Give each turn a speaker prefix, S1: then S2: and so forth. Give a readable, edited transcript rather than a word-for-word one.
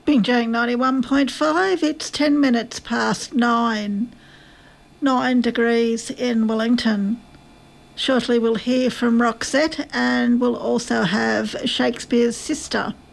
S1: Binjang 91.5, it's 10 minutes past 9. 9 degrees in Wellington. Shortly we'll hear from Roxette and we'll also have Shakespeare's Sister.